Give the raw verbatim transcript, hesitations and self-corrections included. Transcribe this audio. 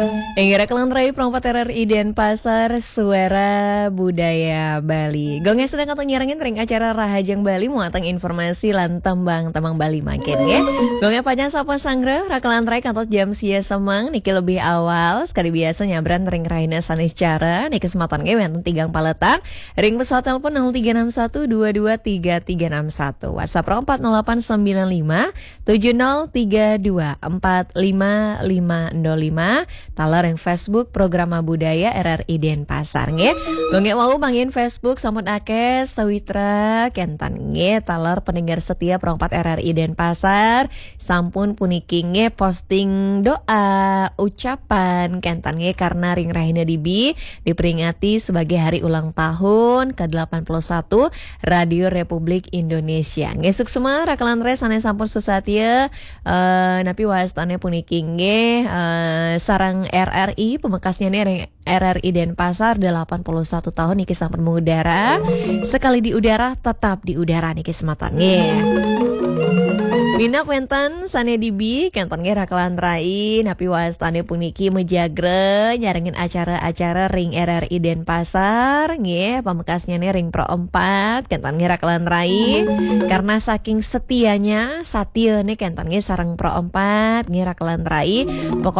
Inggira kelentrai perompat R R I Denpasar Suara Budaya Bali. Gongnya sedang atau nyerangin ring acara Rahajang Bali muatang informasi lan tembang tembang Bali makin ya. Gongnya panjang sapa sangre rakelantrai kantos jam sia semang niki lebih awal sekali biasa nyabran ring raina sanis cara niki kesempatan ge wenten tigang paletar ring pesawat telepon nol tiga enam satu dua dua tiga tiga enam satu WhatsApp empat nol delapan sembilan lima tujuh nol tiga dua empat lima lima nol lima talar yang Facebook Program Budaya R R I Denpasar nge. Gongge mau mangin Facebook sampun akeh sawitra kentan nge talar pendengar setia perempat R R I Denpasar sampun puniki nge posting doa ucapan kentan nge karena ring rahina dibi diperingati sebagai hari ulang tahun ke delapan puluh satu Radio Republik Indonesia. Nge suksema rakalan res ane sampun susatya uh, napi wastane puniki nge uh, sarang R R I pemekasnya nih R R I Denpasar delapan puluh satu tahun niki sampun mengudara sekali di udara tetap di udara niki sematannya. Mina wenten sane dibi kenton ge rakalan rai napi wastane puniki mejagre nyarengin acara-acara ring R R I Denpasar nggih pamekasnya nih ring pro empat kenton ge rakalan rai karena saking setianya satya nih kenton ge sareng pro empat nggih rakalan rai pokok